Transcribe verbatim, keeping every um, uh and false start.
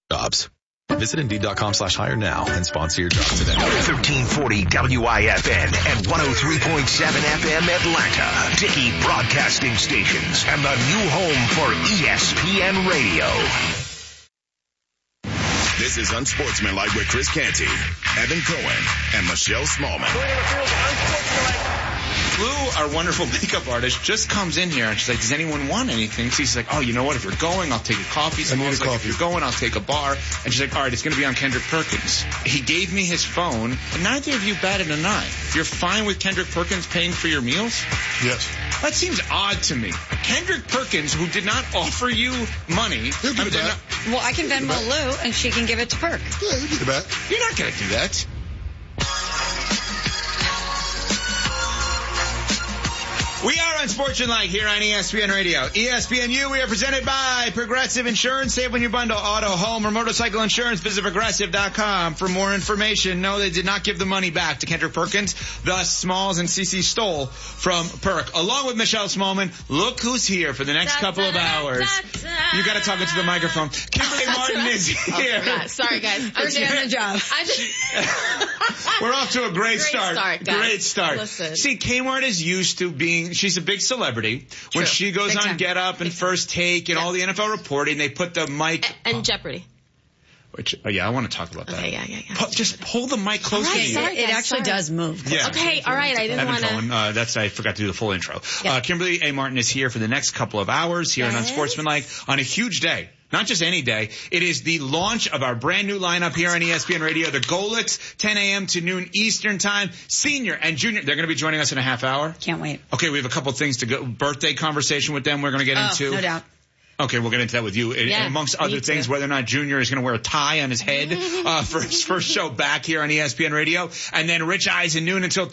Jobs. Visit Indeed.com slash hire now and sponsor your job today. thirteen forty W I F N and one oh three point seven F M Atlanta. Dickey Broadcasting Stations and the new home for E S P N Radio. This is Unsportsmanlike with Chris Canty, Evan Cohen, and Michelle Smallman. Lou, our wonderful makeup artist, just comes in here and she's like, does anyone want anything? So he's like, oh, you know what? If you're going, I'll take a coffee. So I need a like, coffee. If you're going, I'll take a bar. And she's like, all right, it's going to be on Kendrick Perkins. He gave me his phone, and neither of you batted an eye. You're fine with Kendrick Perkins paying for your meals? Yes. That seems odd to me. Kendrick Perkins, who did not offer you money. He'll give um, it did back. not- Well, I can Venmo Lou, and she can give it to Perk. Yeah, you get it back. You're not going to do that. We are Unsportsmanlike here on E S P N Radio. E S P N U, we are presented by Progressive Insurance. Save when you bundle auto, home, or motorcycle insurance. Visit Progressive dot com for more information. No, they did not give the money back to Kendrick Perkins. Thus, Smalls and Cece stole from Perk. Along with Michelle Smallman, look who's here for the next Da, couple da, of hours. da, da. You got to talk into the microphone. Kimberly Martin is here. Yeah, sorry, guys. We're doing the job. I just, We're off to a great, Great start. start, guys. Great start. Listen. See, Kmart is used to being, she's a big celebrity. When True. she goes Big on time. Get Up and First Take and Yeah. all the N F L reporting, they put the mic. and Jeopardy. Which, oh yeah, I want to talk about that. Okay, yeah, yeah, yeah. Pu- just pull the mic closer All right, to you. sorry. It guys, actually sorry. does move. Yeah. Okay, all right. I didn't Evan want to. Cohen, uh, that's, I forgot to do the full intro. Yeah. Uh, Kimberly A. Martin is here for the next couple of hours here on Yes. Unsportsmanlike on a huge day. Not just any day. It is the launch of our brand new lineup here on E S P N Radio. The Golix, ten a.m. to noon Eastern time. Senior and junior, they're going to be joining us in a half hour. Can't wait. Okay, we have a couple of things to go. Birthday conversation with them we're going to get Oh, into. no doubt. Okay, we'll get into that with you. And Yeah, amongst me other things, too. whether or not Junior is going to wear a tie on his head uh, for his first show back here on E S P N Radio. And then Rich Eisen noon until